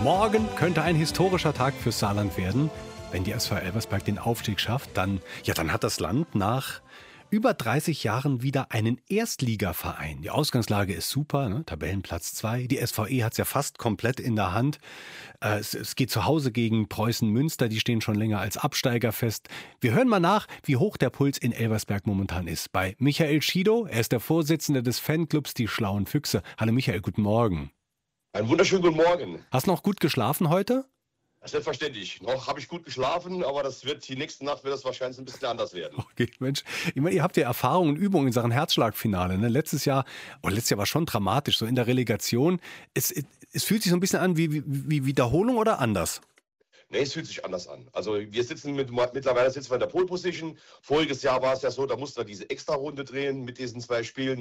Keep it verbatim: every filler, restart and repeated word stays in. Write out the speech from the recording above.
Morgen könnte ein historischer Tag fürs Saarland werden. Wenn die S V Elversberg den Aufstieg schafft, dann, ja, dann hat das Land nach über dreißig Jahren wieder einen Erstligaverein. Die Ausgangslage ist super, ne? Tabellenplatz zwei. Die S V E hat es ja fast komplett in der Hand. Äh, es, es geht zu Hause gegen Preußen Münster, die stehen schon länger als Absteiger fest. Wir hören mal nach, wie hoch der Puls in Elversberg momentan ist. Bei Michael Schido, er ist der Vorsitzende des Fanclubs Die Schlauen Füchse. Hallo Michael, guten Morgen. Einen wunderschönen guten Morgen. Hast du noch gut geschlafen heute? Selbstverständlich. Noch habe ich gut geschlafen, aber das wird die nächste Nacht wird das wahrscheinlich ein bisschen anders werden. Okay, Mensch. Ich meine, ihr habt ja Erfahrung und Übung in Sachen Herzschlagfinale. Ne? Letztes Jahr, oh, letztes Jahr war schon dramatisch, so in der Relegation. Es, es, es fühlt sich so ein bisschen an wie, wie, wie Wiederholung oder anders? Nee, es fühlt sich anders an. Also wir sitzen mit, mittlerweile sitzen wir in der Pole Position. Voriges Jahr war es ja so, da mussten wir diese Extra-Runde drehen mit diesen zwei Spielen.